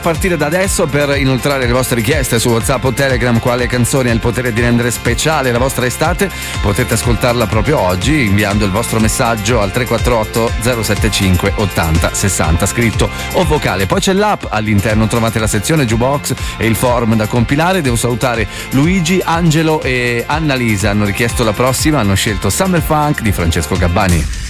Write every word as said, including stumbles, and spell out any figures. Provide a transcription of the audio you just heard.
partire da adesso per inoltrare le vostre richieste su WhatsApp o Telegram. Quale canzone ha il potere di rendere speciale la vostra estate? Potete ascoltarla proprio oggi inviando il vostro messaggio al tre quattro otto zero sette cinque ottanta sessanta scritto o vocale. Poi c'è l'app, all'interno trovate la sezione Jukebox e il forum da compilare. Devo salutare Luigi, Angelo e Annalisa, hanno richiesto la prossima, hanno scelto Summer Funk di Francesco Gabbani.